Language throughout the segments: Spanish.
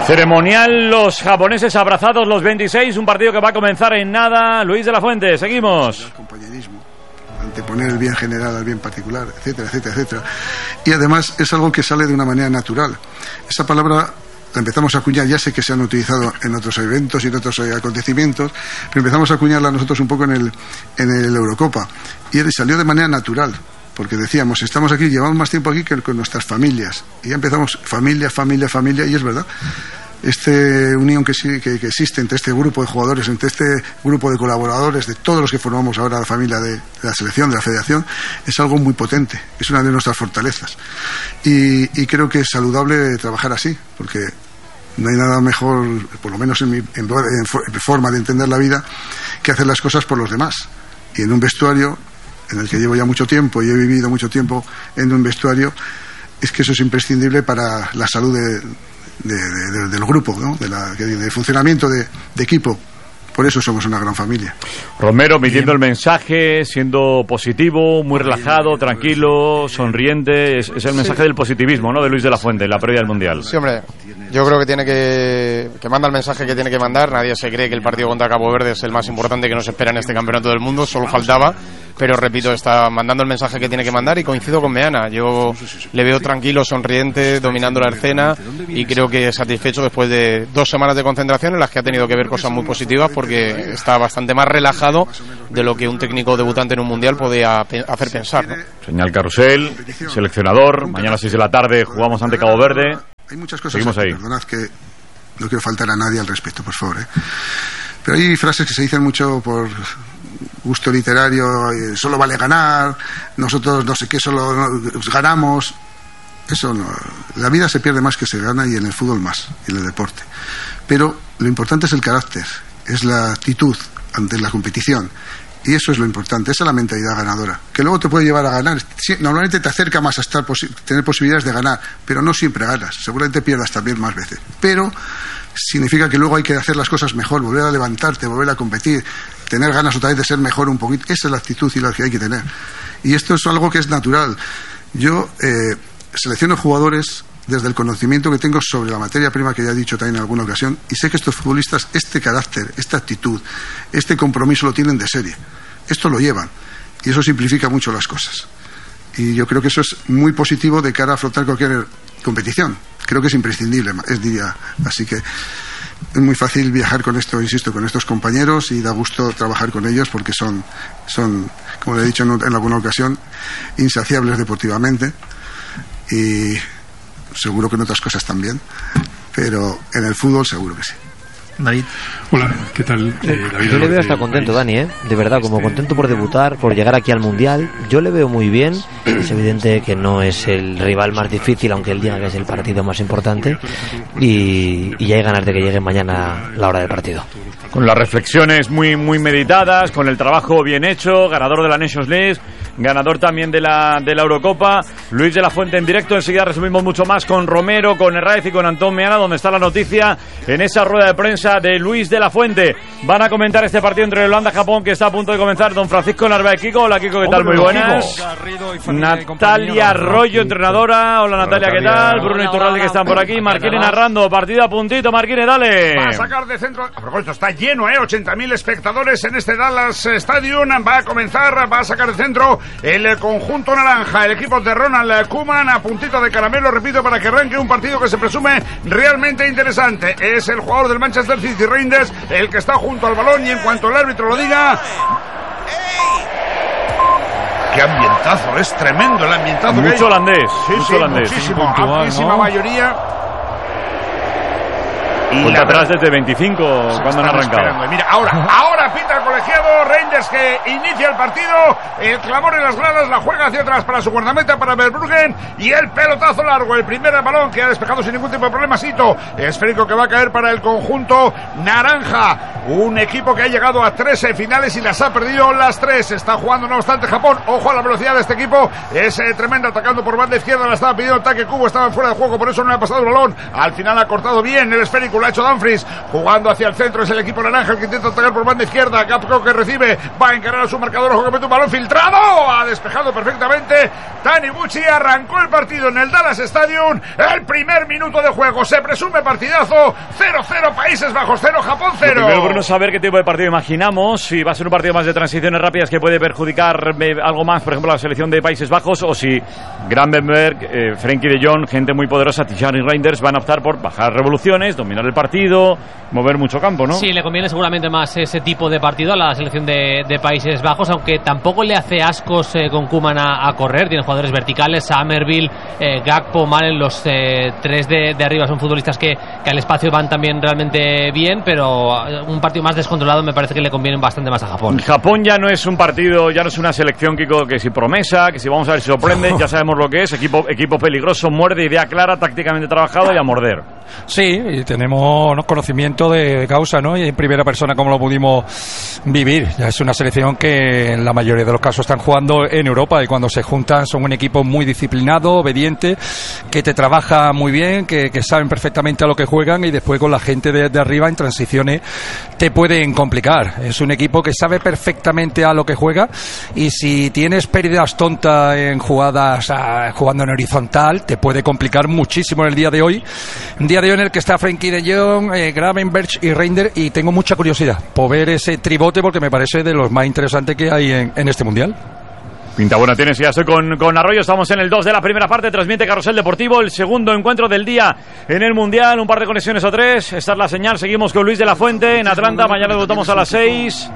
Ceremonial, los japoneses abrazados, los 26, un partido que va a comenzar en nada. Luis de la Fuente, seguimos. El compañerismo, anteponer el bien general al bien particular, etcétera, etcétera, etcétera. Y además es algo que sale de una manera natural. Esa palabra la empezamos a acuñar, ya sé que se han utilizado en otros eventos y en otros acontecimientos, pero empezamos a acuñarla nosotros un poco en el Eurocopa. Y salió de manera natural. Porque decíamos, estamos aquí, llevamos más tiempo aquí que con nuestras familias. Y ya empezamos, familia, y es verdad. Esta unión que existe entre este grupo de jugadores, entre este grupo de colaboradores, de todos los que formamos ahora la familia de la selección, de la federación, es algo muy potente, es una de nuestras fortalezas. Y creo que es saludable trabajar así, porque no hay nada mejor, por lo menos en mi forma de entender la vida, que hacer las cosas por los demás. Y en un vestuario en el que llevo ya mucho tiempo y he vivido mucho tiempo en un vestuario, es que eso es imprescindible para la salud del grupo, ¿no? de funcionamiento de equipo. Por eso somos una gran familia. Romero midiendo el mensaje, siendo positivo, muy relajado, tranquilo, sonriente. Es el mensaje del positivismo, ¿no?, de Luis de la Fuente en la previa del Mundial. Sí, hombre, yo creo que tiene que manda el mensaje que tiene que mandar. Nadie se cree que el partido contra Cabo Verde es el más importante que nos espera en este campeonato del mundo, solo faltaba. Pero repito, está mandando el mensaje que tiene que mandar y coincido con Meana. Yo le veo tranquilo, sonriente, dominando la escena y creo que satisfecho después de 2 semanas de concentración en las que ha tenido que ver cosas muy positivas, porque está bastante más relajado de lo que un técnico debutante en un mundial podía hacer pensar, ¿no? Señal Carrusel, seleccionador, mañana a las 6 de la tarde jugamos ante Cabo Verde. Hay muchas cosas, seguimos ahí. Perdonad que no quiero faltar a nadie al respecto, por favor, pero hay frases que se dicen mucho por gusto literario, solo vale ganar, nosotros no sé qué, solo ganamos. Eso no, la vida se pierde más que se gana, y en el fútbol más, y en el deporte. Pero lo importante es el carácter, es la actitud ante la competición, y eso es lo importante, esa es la mentalidad ganadora, que luego te puede llevar a ganar. Normalmente te acerca más a tener posibilidades de ganar, pero no siempre ganas, seguramente pierdas también más veces, pero significa que luego hay que hacer las cosas mejor, volver a levantarte, volver a competir, tener ganas otra vez de ser mejor un poquito. Esa es la actitud y la que hay que tener, y esto es algo que es natural. Yo selecciono jugadores desde el conocimiento que tengo sobre la materia prima, que ya he dicho también en alguna ocasión, y sé que estos futbolistas este carácter, esta actitud, este compromiso lo tienen de serie, esto lo llevan, y eso simplifica mucho las cosas, y yo creo que eso es muy positivo de cara a afrontar cualquier competición. Creo que es imprescindible, diría. Así que es muy fácil viajar con esto, insisto, con estos compañeros, y da gusto trabajar con ellos porque son como le he dicho en alguna ocasión, insaciables deportivamente, y seguro que en otras cosas también, pero en el fútbol seguro que sí. David. Hola, ¿qué tal? David, yo le veo hasta contento, Dani, de verdad, como contento por debutar, por llegar aquí al Mundial. Yo le veo muy bien. Es evidente que no es el rival más difícil, aunque él diga que es el partido más importante, y ya hay ganas de que llegue mañana la hora del partido. Con las reflexiones muy meditadas, con el trabajo bien hecho, ganador de la Nations League, ganador también de la Eurocopa. Luis de la Fuente en directo. Enseguida resumimos mucho más con Romero, con Herráez y con Antón Meana, donde está la noticia en esa rueda de prensa de Luis de la Fuente. Van a comentar este partido entre Holanda y Japón, que está a punto de comenzar. Don Francisco Narváez. Kiko. Hola, Kiko, ¿qué tal? Muy buenas. Natalia Arroyo, entrenadora. Hola, Natalia, ¿qué tal? Bruno Iturralde, que están por aquí. Marquine narrando. Partido a puntito. Marquine, dale. Va a sacar de centro. A propósito, está lleno, 80.000 espectadores en este Dallas Stadium. Va a comenzar, va a sacar de centro el conjunto naranja, el equipo de Ronald Koeman, a puntito de caramelo, repito, para que arranque un partido que se presume realmente interesante. Es el jugador del Manchester City, Reinders, el que está junto al balón, y en cuanto el árbitro lo diga... ¡Qué ambientazo! Es tremendo el ambientazo. Mucho holandés. Sí, mucho holandés. Muchísimo, amplísima mayoría. Y la atrás desde 25 cuando han arrancado. Mira, ahora pita el colegiado Reinders, que inicia el partido. El clamor en las gradas, la juega hacia atrás para su guardameta, para Verbruggen, y el pelotazo largo, el primer balón que ha despejado sin ningún tipo de problema Sito. Esférico que va a caer para el conjunto naranja, un equipo que ha llegado a 13 finales y las ha perdido las 3. Está jugando no obstante Japón. Ojo a la velocidad de este equipo, es tremenda, atacando por banda izquierda, la estaba pidiendo ataque Cubo, estaba fuera de juego, por eso no le ha pasado el balón. Al final ha cortado bien el esférico Liverpool. Ha hecho Dumfries jugando hacia el centro. Es el equipo naranja el que intenta atacar por banda izquierda. Gapco que recibe. Va a encarar a su marcador. Ojo que mete un balón filtrado. Ha despejado perfectamente Taniguchi. Arrancó el partido en el Dallas Stadium. El primer minuto de juego. Se presume partidazo. 0-0 Países Bajos 0, Japón 0. Primero, Bruno, saber qué tipo de partido imaginamos. Si va a ser un partido más de transiciones rápidas que puede perjudicar algo más, por ejemplo, la selección de Países Bajos, o si Gravenberch, Frenkie de Jong, gente muy poderosa, Tijani Reinders, van a optar por bajar revoluciones, dominar el partido, mover mucho campo, ¿no? Sí, le conviene seguramente más ese tipo de partido a la selección de Países Bajos, aunque tampoco le hace ascos con Koeman a correr. Tiene jugadores verticales, Summerville, Gakpo, Malen, los tres de arriba son futbolistas que al espacio van también realmente bien, pero un partido más descontrolado me parece que le conviene bastante más a Japón. Japón ya no es un partido, ya no es una selección, Kiko, que si promesa, que si vamos a ver si sorprende, ya sabemos lo que es, equipo peligroso, muerde, idea clara, tácticamente trabajado y a morder. Sí, y tenemos conocimiento de causa, ¿no? Y en primera persona como lo pudimos vivir. Ya es una selección que en la mayoría de los casos están jugando en Europa y cuando se juntan son un equipo muy disciplinado, obediente, que te trabaja muy bien, que saben perfectamente a lo que juegan y después con la gente de arriba en transiciones te pueden complicar. Es un equipo que sabe perfectamente a lo que juega y si tienes pérdidas tontas en jugadas jugando en horizontal te puede complicar muchísimo en el día de hoy. Un día de hoy en el que está Frenkie de Jong, Gravenberch y Reinders, y tengo mucha curiosidad por ver ese tribote porque me parece de los más interesantes que hay en este mundial. Pinta buena tienes, ya estoy con Arroyo, estamos en el 2 de la primera parte, transmite Carrusel Deportivo, el segundo encuentro del día en el Mundial, un par de conexiones o tres, esta es la señal, seguimos con Luis de la Fuente en Atlanta, mañana debutamos a las 6.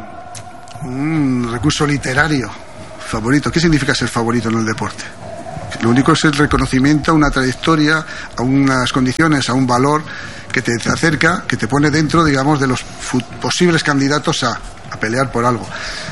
Un recurso literario, favorito. ¿Qué significa ser favorito en el deporte? Lo único es el reconocimiento a una trayectoria, a unas condiciones, a un valor que te acerca, que te pone dentro, digamos, de los posibles candidatos a pelear por algo.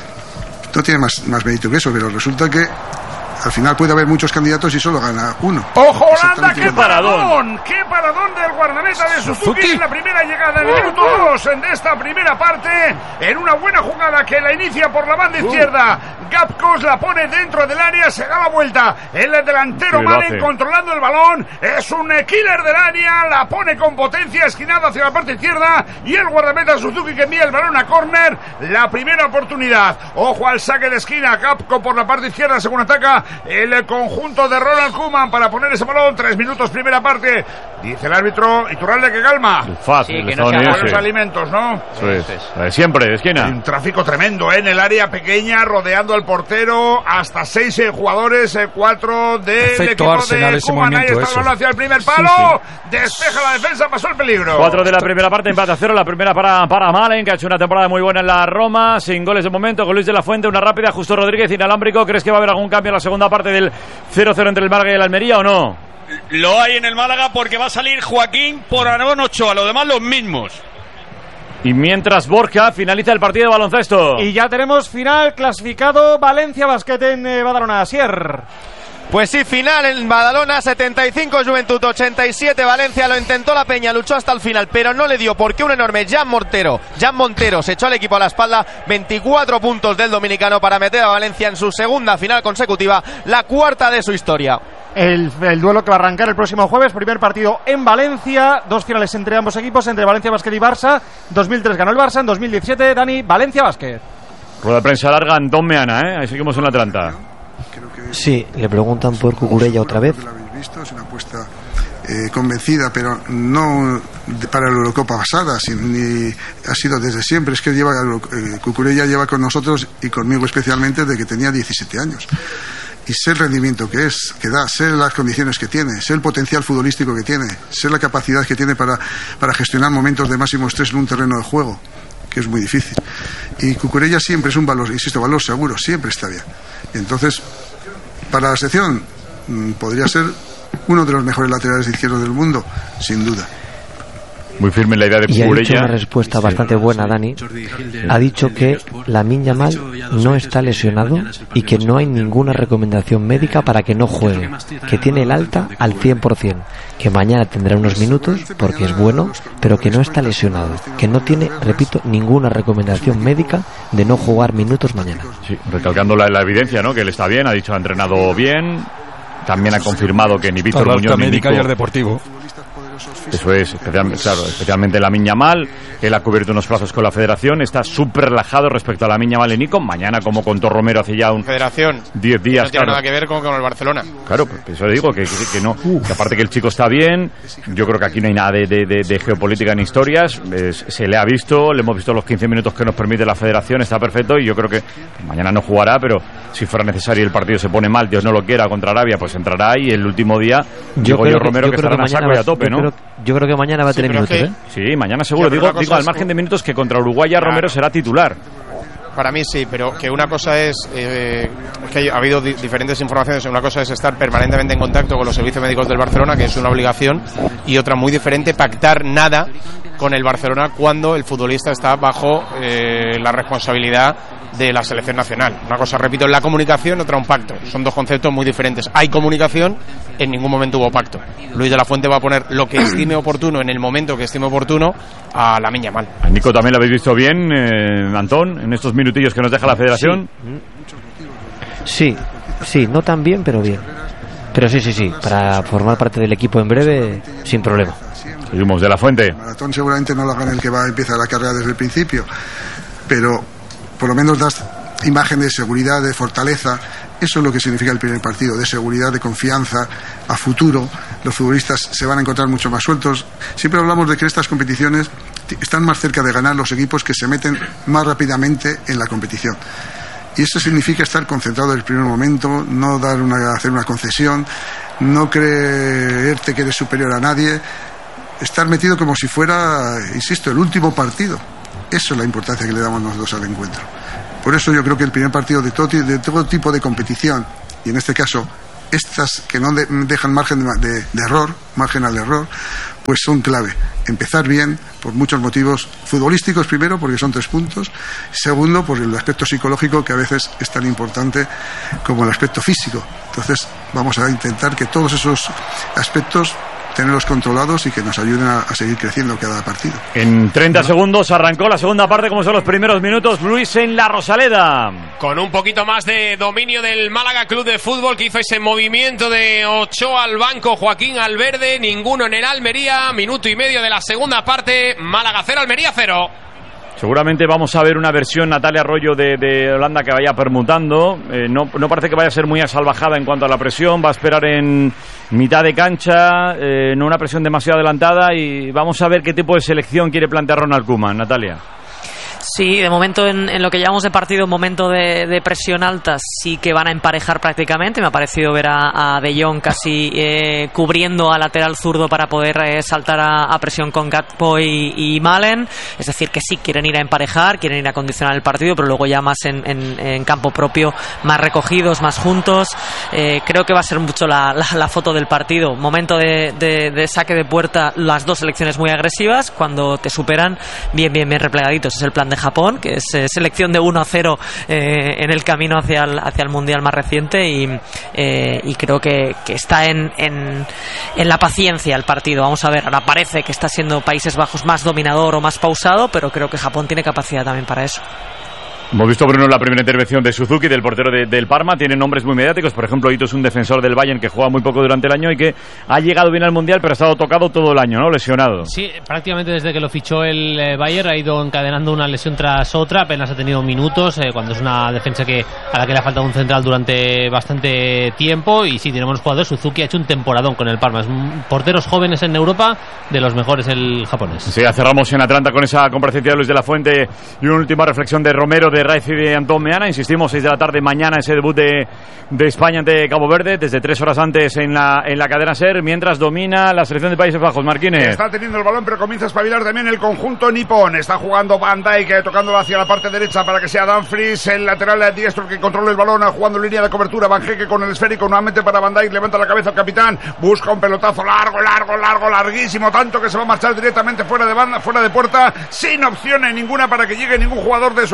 No tiene más mérito que eso, pero resulta que al final puede haber muchos candidatos y solo gana uno. ¡Ojo, Holanda! ¡Qué paradón! ¡Qué paradón del guardameta de Suzuki! En la primera llegada en el minuto 2 de esta primera parte, en una buena jugada que la inicia por la banda izquierda. Gapcos la pone dentro del área, se da la vuelta. El delantero Malen controlando el balón. Es un killer del área, la pone con potencia, esquinada hacia la parte izquierda. Y el guardameta Suzuki que envía el balón a córner. La primera oportunidad. Ojo al saque de esquina. Gapco por la parte izquierda, según ataca el conjunto de Ronald Koeman para poner ese balón. 3 minutos primera parte. Dice el árbitro Iturralde que calma. Fácil, sí, que no sean buenos alimentos, ¿no? Eso es. Siempre, de esquina. Un tráfico tremendo en el área pequeña, rodeando al portero. Hasta 6 jugadores, 4 del equipo de Koeman. Ahí está el balón hacia el primer palo. Despeja la defensa, pasó el peligro. 4 de la primera parte, empate a 0. La primera para Malen, que ha hecho una temporada muy buena en la Roma. Sin goles de momento, con Luis de la Fuente, una rápida. Justo Rodríguez, inalámbrico. ¿Crees que va a haber algún cambio en la segunda parte del 0-0 entre el Málaga y el Almería o no? Lo hay en el Málaga porque va a salir Joaquín por Aragón Ochoa, los demás los mismos. Y mientras Borja finaliza el partido de baloncesto. Y ya tenemos final clasificado Valencia Basket en Badalona. Asier. Pues sí, final en Badalona, 75 Juventud, 87 Valencia, lo intentó la Peña, luchó hasta el final, pero no le dio porque un enorme Jan Montero se echó al equipo a la espalda. 24 puntos del dominicano para meter a Valencia en su segunda final consecutiva, la cuarta de su historia. El duelo que va a arrancar el próximo jueves, primer partido en Valencia, 2 finales entre ambos equipos, entre Valencia Basket y Barça. 2003 ganó el Barça, en 2017 Dani, Valencia Basket. Rueda de prensa larga, Antón Meana, ahí seguimos en Atlanta. Sí, le preguntan por Cucurella otra vez. Lo habéis visto, es una apuesta convencida, pero no para la Eurocopa pasada, ni ha sido desde siempre. Es que Cucurella lleva con nosotros y conmigo especialmente desde que tenía 17 años. Y sé el rendimiento que da, sé las condiciones que tiene, sé el potencial futbolístico que tiene, sé la capacidad que tiene para gestionar momentos de máximo estrés en un terreno de juego, que es muy difícil. Y Cucurella siempre es un valor, insisto, valor seguro, siempre está bien. Y entonces, para la selección, podría ser uno de los mejores laterales izquierdos del mundo, sin duda. Muy firme en la idea de Cucurella. Y ha dicho una respuesta bastante buena, Dani. Ha dicho que Lamine Yamal no está lesionado y que no hay ninguna recomendación médica para que no juegue, que tiene el alta al 100%, que mañana tendrá unos minutos porque es bueno, pero que no está lesionado, que no tiene, repito, ninguna recomendación médica de no jugar minutos mañana. Sí, recalcando la evidencia, ¿no? Que él está bien, ha dicho, ha entrenado bien, también ha confirmado que ni Víctor Muñoz ni Nico... y el Deportivo. Eso es, especialmente Lamine Yamal. Él ha cubierto unos plazos con la Federación, está súper relajado respecto a Lamine Yamal y Nico. Mañana, como contó Romero hace ya un Federación 10 días. No tiene nada que ver con el Barcelona. Claro, pues eso le digo, que no. Que aparte que el chico está bien, yo creo que aquí no hay nada de geopolítica ni historias. Se le ha visto, le hemos visto los 15 minutos que nos permite la Federación, está perfecto, y yo creo que mañana no jugará, pero si fuera necesario y el partido se pone mal, Dios no lo quiera, contra Arabia, pues entrará, y el último día digo yo, Romero, que estará a saco y a tope, ¿no? Yo creo que mañana va a tener minutos, ¿eh? Sí, mañana seguro. Digo al margen de minutos que contra Uruguay ya Romero será titular. Para mí sí, pero que una cosa es que ha habido diferentes informaciones. Una cosa es estar permanentemente en contacto con los servicios médicos del Barcelona, que es una obligación, y otra muy diferente, pactar nada con el Barcelona cuando el futbolista está bajo la responsabilidad de la selección nacional. Una cosa, repito, es la comunicación, otra un pacto. Son dos conceptos muy diferentes. Hay comunicación, en ningún momento hubo pacto. Luis de la Fuente va a poner lo que estime oportuno en el momento que estime oportuno a Lamine Yamal. A Nico también lo habéis visto bien, Antón, en estos minutillos que nos deja la Federación. Sí, no tan bien, pero bien. Pero sí, para formar parte del equipo en breve, sin problema. Seguimos, de la Fuente. El maratón seguramente no lo haga el que va a empezar la carrera desde el principio, pero por lo menos das imagen de seguridad, de fortaleza. Eso es lo que significa el primer partido, de seguridad, de confianza a futuro. Los futbolistas se van a encontrar mucho más sueltos. Siempre hablamos de que estas competiciones están más cerca de ganar los equipos que se meten más rápidamente en la competición. Y eso significa estar concentrado desde el primer momento, no hacer una concesión, no creerte que eres superior a nadie, estar metido como si fuera, insisto, el último partido. Eso es la importancia que le damos nosotros al encuentro. Por eso yo creo que el primer partido de todo tipo de competición, y en este caso estas que no dejan margen al error, pues son clave. Empezar bien por muchos motivos futbolísticos, primero porque son 3 puntos, segundo por el aspecto psicológico, que a veces es tan importante como el aspecto físico. Entonces vamos a intentar que todos esos aspectos tenerlos controlados y que nos ayuden a seguir creciendo cada partido. En 30 segundos arrancó la segunda parte, como son los primeros minutos. Luis en la Rosaleda. Con un poquito más de dominio del Málaga Club de Fútbol, que hizo ese movimiento de Ochoa al banco, Joaquín al verde, ninguno en el Almería. Minuto y medio de la segunda parte. Málaga 0, Almería 0. Seguramente vamos a ver una versión Natalia Arroyo de Holanda que vaya permutando. No parece que vaya a ser muy asalvajada en cuanto a la presión. Va a esperar en mitad de cancha, no una presión demasiado adelantada, y vamos a ver qué tipo de selección quiere plantear Ronald Koeman, Natalia. Sí, de momento en lo que llevamos de partido, un momento de presión alta, sí que van a emparejar prácticamente. Me ha parecido ver a De Jong casi cubriendo al lateral zurdo para poder saltar a presión con Gakpo y Malen. Es decir, que sí quieren ir a emparejar, quieren ir a condicionar el partido, pero luego ya más en campo propio, más recogidos, más juntos. Creo que va a ser mucho la foto del partido. Momento de saque de puerta, las dos selecciones muy agresivas. Cuando te superan, bien replegaditos. Es el plan de Japón, que es selección de 1-0 en el camino hacia el Mundial más reciente, y creo que está en la paciencia el partido. Vamos a ver, ahora parece que está siendo Países Bajos más dominador o más pausado, pero creo que Japón tiene capacidad también para eso. Hemos visto, Bruno, la primera intervención de Suzuki, del portero del Parma. Tiene nombres muy mediáticos. Por ejemplo, Ito es un defensor del Bayern que juega muy poco durante el año y que ha llegado bien al Mundial, pero ha estado tocado todo el año, ¿no? Lesionado. Sí, prácticamente desde que lo fichó el Bayern ha ido encadenando una lesión tras otra. Apenas ha tenido minutos, cuando es una defensa a la que le ha faltado un central durante bastante tiempo. Y sí, tenemos jugadores. Suzuki ha hecho un temporadón con el Parma. Es porteros jóvenes en Europa, de los mejores el japonés. Sí, cerramos en Atlanta con esa comparecencia de Luis de la Fuente y una última reflexión de Romero, de Raiz y de Antón Meana. Insistimos, 6 de la tarde mañana ese debut de España ante Cabo Verde, desde 3 horas antes en la cadena SER, mientras domina la selección de Países Bajos. Marquines. Está teniendo el balón, pero comienza a espabilar también el conjunto nipón. Está jugando Van Dijk, tocándolo hacia la parte derecha para que sea Dumfries, el lateral diestro que controla el balón, jugando en línea de cobertura. Van Geke con el esférico nuevamente para Van Dijk, levanta la cabeza el capitán, busca un pelotazo larguísimo, tanto que se va a marchar directamente fuera de banda, fuera de puerta, sin opciones ninguna para que llegue ningún jugador de su equipo. Por lo tanto,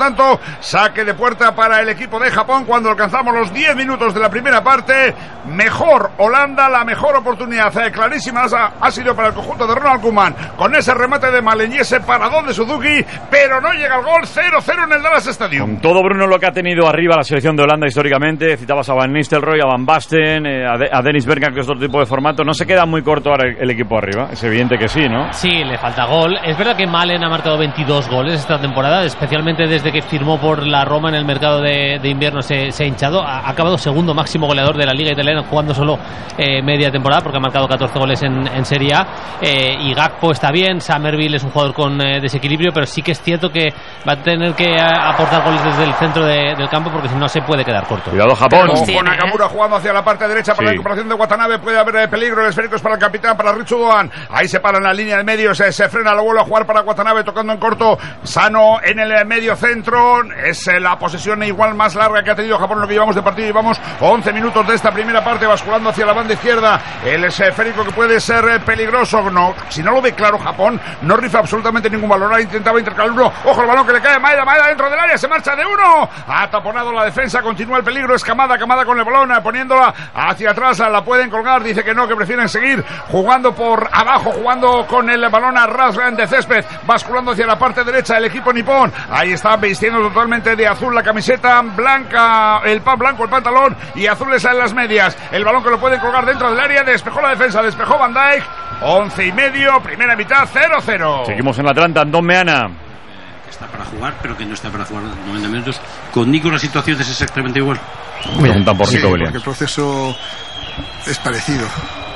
tanto, saque de puerta para el equipo de Japón cuando alcanzamos los 10 minutos de la primera parte. Mejor Holanda, la mejor oportunidad clarísima ha sido para el conjunto de Ronald Koeman, con ese remate de Malen y ese paradón de Suzuki, pero no llega el gol. 0-0 en el Dallas Stadium. Con todo, Bruno, lo que ha tenido arriba la selección de Holanda históricamente, citabas a Van Nistelrooy, a Van Basten, a Dennis Bergkamp, que es otro tipo de formato, ¿no se queda muy corto ahora el equipo arriba? Es evidente que sí, ¿no? Sí, le falta gol. Es verdad que Malen ha marcado 22 goles esta temporada, especialmente desde que firmó por la Roma en el mercado de invierno se ha hinchado. Ha acabado segundo máximo goleador de la Liga Italiana, jugando solo media temporada, porque ha marcado 14 goles en Serie A. Y Gakpo está bien, Summerville es un jugador con desequilibrio, pero sí que es cierto que va a tener que aportar goles desde el centro del campo, porque si no se puede quedar corto. Cuidado Japón. Con Nakamura jugando hacia la parte derecha para la recuperación de Watanabe. Puede haber peligro. El esférico es para el capitán, para Richu Doan. Ahí se para en la línea del medio, se frena, lo vuelve a jugar para Watanabe, tocando en corto. Sano en el medio centro. Es la posesión igual más larga que ha tenido Japón en lo que llevamos de partido. Llevamos 11 minutos de esta primera parte, basculando hacia la banda izquierda. El esférico que puede ser peligroso. No, si no lo ve claro Japón, no rifa absolutamente ningún balón. Ahora intentaba intercalar uno. Ojo el balón que le cae. Maeda dentro del área, se marcha de uno. Ha taponado la defensa, continúa el peligro. Es Kamada con el balón, poniéndola hacia atrás. La pueden colgar, dice que no, que prefieren seguir jugando por abajo, jugando con el balón a ras de césped, basculando hacia la parte derecha el equipo nipón. Ahí está vistiendo totalmente de azul la camiseta, blanca el blanco el pantalón y azules en las medias. El balón que lo pueden colgar dentro del área, despejó la defensa, despejó Van Dijk. 11:30, primera mitad, 0-0. Seguimos en la Atlanta, Andón Meana. Está para jugar, pero que no está para jugar 90 minutos. Con Nico la situación es exactamente igual. Preguntan por Nico Williams. Williams. Porque el proceso es parecido.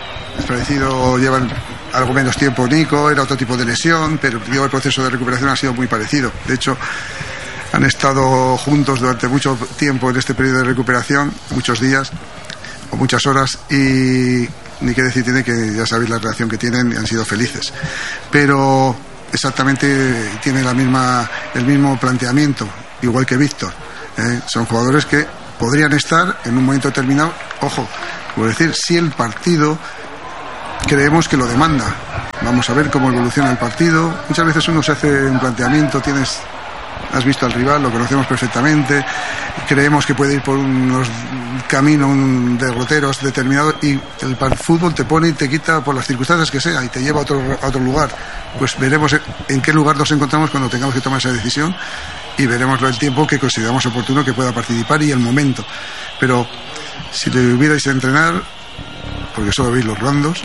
Llevan algo menos tiempo Nico, era otro tipo de lesión, pero el proceso de recuperación ha sido muy parecido. De hecho, han estado juntos durante mucho tiempo en este periodo de recuperación, muchos días o muchas horas, y ni qué decir tiene que ya sabéis la relación que tienen, y han sido felices. Pero exactamente tiene el mismo planteamiento, igual que Víctor. Son jugadores que podrían estar en un momento determinado, ojo, puedo decir, si el partido creemos que lo demanda. Vamos a ver cómo evoluciona el partido. Muchas veces uno se hace un planteamiento, has visto al rival, lo conocemos perfectamente, creemos que puede ir por unos caminos derroteros determinados, y el fútbol te pone y te quita por las circunstancias que sea y te lleva a otro lugar. Pues veremos en qué lugar nos encontramos cuando tengamos que tomar esa decisión, y veremos el tiempo que consideramos oportuno que pueda participar y el momento. Pero si le hubierais a entrenar, porque solo veis los randos,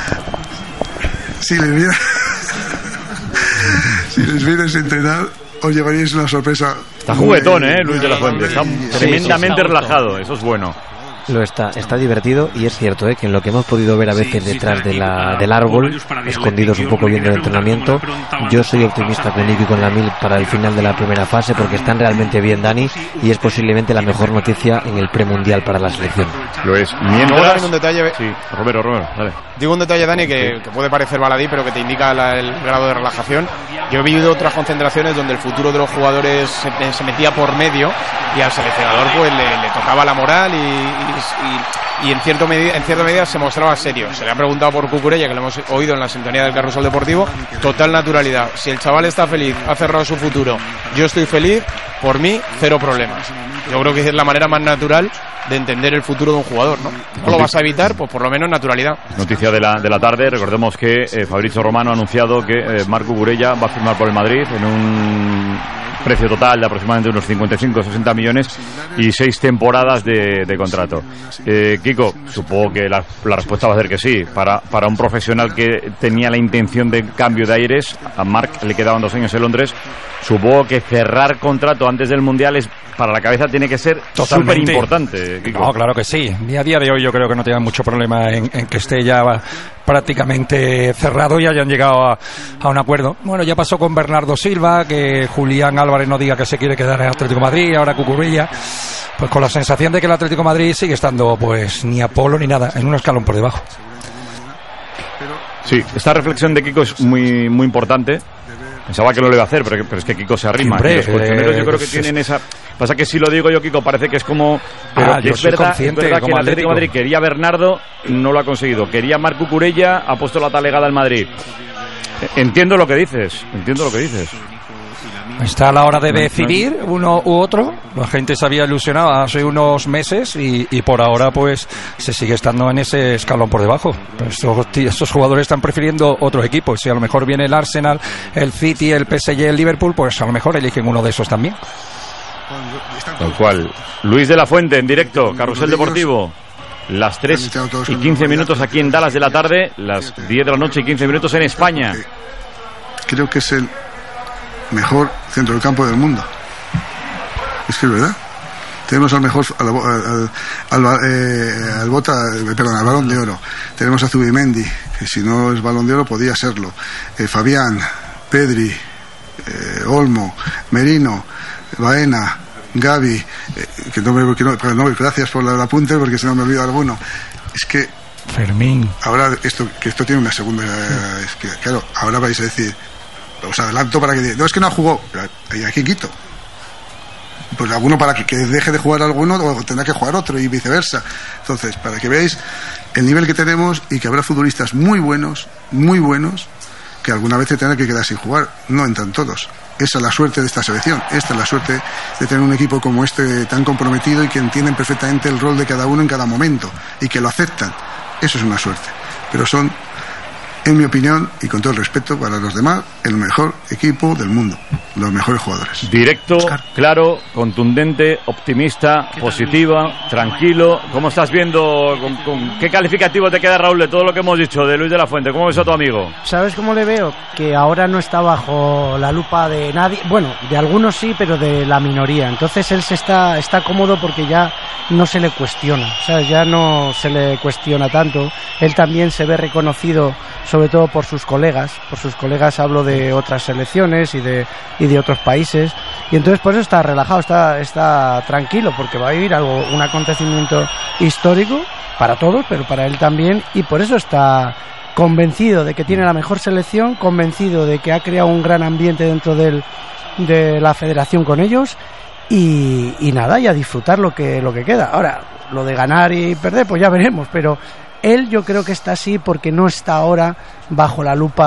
si les vierais a entrenar, os llevaríais una sorpresa. Está juguetón, Luis de la Fuente. Está tremendamente relajado, eso es bueno. Lo está divertido, y es cierto que en lo que hemos podido ver a veces detrás del árbol, escondidos un poco viendo el entrenamiento, yo soy optimista con Nico y con Lamil para el final de la primera fase, porque están realmente bien, Dani, y es posiblemente la mejor noticia en el premundial para la selección. Lo es. Mientras... un detalle, sí, Romero, dale. Digo un detalle, Dani, que puede parecer baladí, pero que te indica el grado de relajación. Yo he vivido otras concentraciones donde el futuro de los jugadores se metía por medio, y al seleccionador pues le tocaba la moral y en cierta medida se mostraba serio. Se le ha preguntado por Cucurella, que lo hemos oído en la sintonía del Carrusel Deportivo, total naturalidad. Si el chaval está feliz, ha cerrado su futuro, yo estoy feliz, por mí, cero problemas. Yo creo que es la manera más natural de entender el futuro de un jugador, ¿no? No lo vas a evitar, pues por lo menos naturalidad. Noticia de la tarde, recordemos que Fabrizio Romano ha anunciado que Marc Cucurella va a firmar por el Madrid en un precio total de aproximadamente unos 55-60 millones y 6 temporadas de contrato. Kiko, supongo que la respuesta va a ser que sí. Para un profesional que tenía la intención de cambio de aires, a Marc le quedaban 2 años en Londres, supongo que cerrar contrato antes del Mundial para la cabeza tiene que ser súper importante. No, claro que sí. Y a día de hoy yo creo que no tienen mucho problema en que esté ya prácticamente cerrado y hayan llegado a un acuerdo. Bueno, ya pasó con Bernardo Silva, que Julián Álvarez no diga que se quiere quedar en Atlético de Madrid, ahora Cucurella, pues con la sensación de que el Atlético de Madrid sigue estando pues ni a polo ni nada, en un escalón por debajo. Sí, esta reflexión de Kiko es muy, muy importante. Pensaba que no lo iba a hacer, pero es que Kiko se arrima. Hombre, los colchoneros yo creo que tienen esa... Pasa que si lo digo yo, Kiko, parece que es como... Pero yo soy consciente, es verdad como que el Atlético de Madrid quería a Bernardo, no lo ha conseguido. Quería a Marc Cucurella, ha puesto la talegada al Madrid. Entiendo lo que dices. Está a la hora de decidir uno u otro. La gente se había ilusionado hace unos meses y por ahora pues se sigue estando en ese escalón por debajo. Estos jugadores están prefiriendo otros equipos. Si a lo mejor viene el Arsenal, el City, el PSG, el Liverpool, pues a lo mejor eligen uno de esos también. Tal cual. Luis de la Fuente en directo, Carrusel Deportivo. Las 3 y 15 minutos aquí en Dallas de la tarde, las 10 de la noche y 15 minutos en España. Creo que es el mejor centro del campo del mundo. Es que es verdad. Tenemos al mejor al Balón de Oro. Tenemos a Zubimendi, que si no es Balón de Oro podía serlo. Fabián, Pedri, Olmo, Merino, Baena, Gavi, gracias por el apunte porque si no me olvido alguno. Es que Fermín. Ahora esto tiene una segunda. Es que, claro, ahora vais a decir, os adelanto para que no, es que no jugó, ¿y aquí quito? Pues alguno para que deje de jugar alguno o tendrá que jugar otro y viceversa. Entonces, para que veáis el nivel que tenemos y que habrá futbolistas muy buenos, que alguna vez se tendrán que quedar sin jugar. No entran todos. Esa es la suerte de esta selección. Esta es la suerte de tener un equipo como este tan comprometido y que entienden perfectamente el rol de cada uno en cada momento y que lo aceptan. Eso es una suerte. Pero son, en mi opinión, y con todo el respeto para los demás, el mejor equipo del mundo. Los mejores jugadores. Directo, claro, contundente, optimista, positiva, tranquilo. ¿Cómo estás viendo? ¿Con qué calificativo te queda, Raúl, de todo lo que hemos dicho de Luis de la Fuente? ¿Cómo ves a tu amigo? ¿Sabes cómo le veo? Que ahora no está bajo la lupa de nadie. Bueno, de algunos sí, pero de la minoría. Entonces él está cómodo porque ya no se le cuestiona. ¿Sabes? Ya no se le cuestiona tanto. Él también se ve reconocido, sobre todo por sus colegas. Por sus colegas hablo de otras selecciones y de otros países, y entonces por eso está relajado, está tranquilo, porque va a vivir un acontecimiento histórico para todos, pero para él también, y por eso está convencido de que tiene la mejor selección, convencido de que ha creado un gran ambiente dentro de la federación con ellos, y nada, y a disfrutar lo que queda. Ahora, lo de ganar y perder, pues ya veremos, pero él yo creo que está así porque no está ahora bajo la lupa